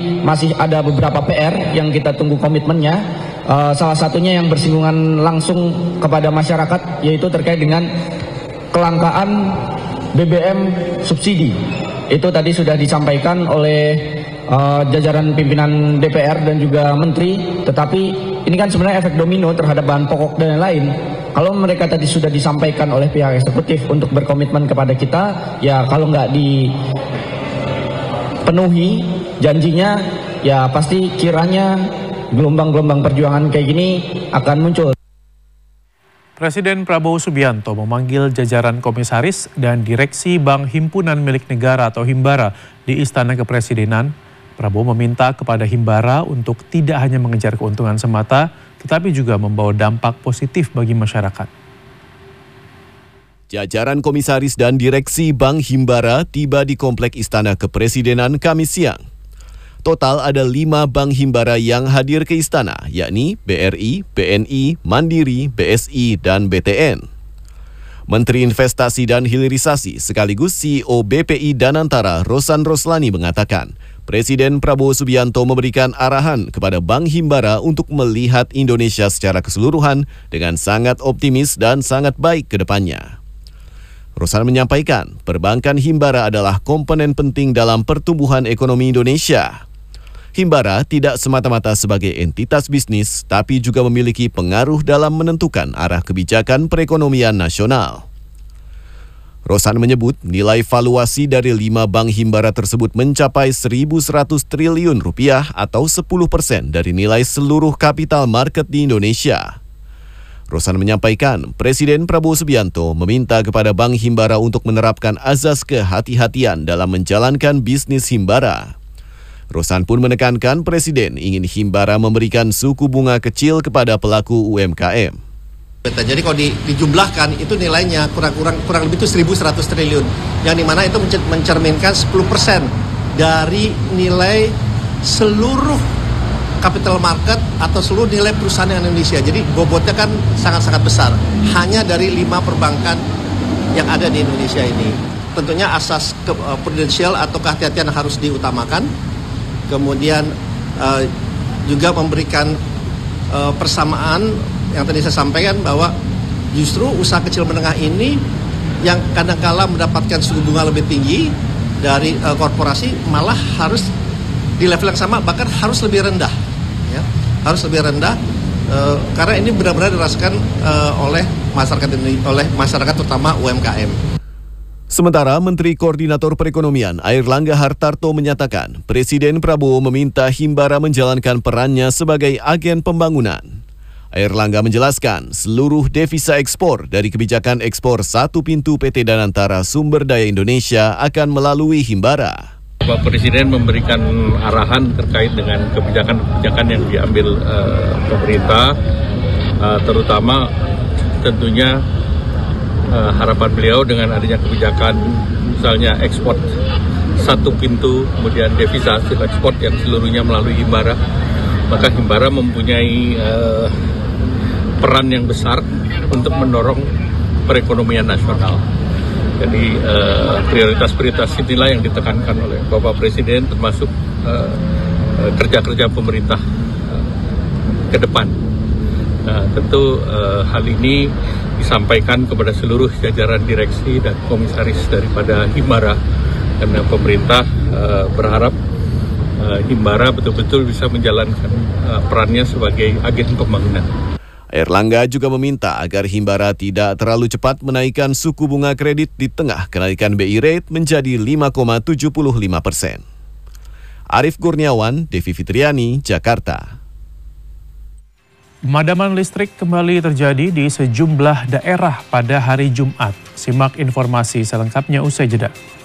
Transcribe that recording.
masih ada beberapa PR yang kita tunggu komitmennya. Salah satunya yang bersinggungan langsung kepada masyarakat, yaitu terkait dengan kelangkaan BBM subsidi. Itu tadi sudah disampaikan oleh jajaran pimpinan DPR dan juga Menteri, tetapi ini kan sebenarnya efek domino terhadap bahan pokok dan lain-lain. Kalau mereka tadi sudah disampaikan oleh pihak eksekutif untuk berkomitmen kepada kita, ya kalau nggak dipenuhi janjinya, ya pasti kiranya gelombang-gelombang perjuangan kayak gini akan muncul. Presiden Prabowo Subianto memanggil jajaran komisaris dan direksi Bank Himpunan Milik Negara atau Himbara di Istana Kepresidenan. Prabowo meminta kepada Himbara untuk tidak hanya mengejar keuntungan semata, tetapi juga membawa dampak positif bagi masyarakat. Jajaran komisaris dan direksi Bank Himbara tiba di Komplek Istana Kepresidenan Kamis siang. Total ada 5 bank Himbara yang hadir ke istana, yakni BRI, BNI, Mandiri, BSI, dan BTN. Menteri Investasi dan Hilirisasi sekaligus CEO BPI Danantara Rosan Roslani mengatakan, Presiden Prabowo Subianto memberikan arahan kepada Bank Himbara untuk melihat Indonesia secara keseluruhan dengan sangat optimis dan sangat baik ke depannya. Rosan menyampaikan, perbankan Himbara adalah komponen penting dalam pertumbuhan ekonomi Indonesia. Himbara tidak semata-mata sebagai entitas bisnis, tapi juga memiliki pengaruh dalam menentukan arah kebijakan perekonomian nasional. Rosan menyebut nilai valuasi dari 5 bank Himbara tersebut mencapai 1.100 triliun rupiah atau 10% dari nilai seluruh kapital market di Indonesia. Rosan menyampaikan, Presiden Prabowo Subianto meminta kepada Bank Himbara untuk menerapkan azas kehati-hatian dalam menjalankan bisnis Himbara. Rosan pun menekankan Presiden ingin Himbara memberikan suku bunga kecil kepada pelaku UMKM. Jadi kalau dijumlahkan itu nilainya kurang lebih itu 1.100 triliun, yang dimana itu mencerminkan 10% dari nilai seluruh capital market atau seluruh nilai perusahaan yang Indonesia. Jadi bobotnya kan sangat-sangat besar, hanya dari 5 perbankan yang ada di Indonesia ini. Tentunya asas prudensial atau kehati-hatian harus diutamakan, kemudian juga memberikan persamaan yang tadi saya sampaikan bahwa justru usaha kecil menengah ini yang kadang-kala mendapatkan suku bunga lebih tinggi dari korporasi malah harus di level yang sama, bahkan harus lebih rendah, ya, harus lebih rendah karena ini benar-benar dirasakan oleh masyarakat terutama UMKM. Sementara Menteri Koordinator Perekonomian Airlangga Hartarto menyatakan Presiden Prabowo meminta Himbara menjalankan perannya sebagai agen pembangunan. Airlangga menjelaskan seluruh devisa ekspor dari kebijakan ekspor satu pintu PT Danantara Sumber Daya Indonesia akan melalui Himbara. Bapak Presiden memberikan arahan terkait dengan kebijakan-kebijakan yang diambil pemerintah, terutama tentunya harapan beliau dengan adanya kebijakan misalnya ekspor satu pintu, kemudian devisa hasil ekspor yang seluruhnya melalui Himbara, maka Himbara mempunyai peran yang besar untuk mendorong perekonomian nasional. Jadi prioritas-prioritas inilah yang ditekankan oleh Bapak Presiden, termasuk kerja-kerja pemerintah ke depan. Nah, tentu hal ini disampaikan kepada seluruh jajaran direksi dan komisaris daripada Himbara, karena pemerintah berharap Himbara betul-betul bisa menjalankan perannya sebagai agen pembangunan. Airlangga juga meminta agar Himbara tidak terlalu cepat menaikkan suku bunga kredit di tengah kenaikan BI rate menjadi 5,75%. Arief Kurniawan, Devi Fitriani, Jakarta. Pemadaman listrik kembali terjadi di sejumlah daerah pada hari Jumat. Simak informasi selengkapnya usai jeda.